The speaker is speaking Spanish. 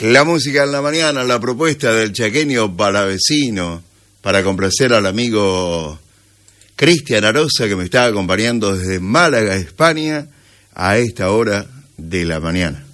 La música en la mañana, la propuesta del chaqueño palavecino para complacer al amigo Cristian Arosa, que me está acompañando desde Málaga, España, a esta hora de la mañana.